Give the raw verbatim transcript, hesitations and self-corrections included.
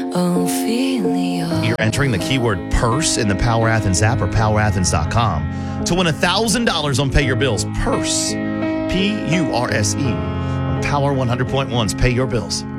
Ophelia. You're entering the keyword purse in the Power Athens app or power athens dot com to win one thousand dollars on Pay Your Bills. Purse. P U R S E. Power one hundred point one's Pay Your Bills.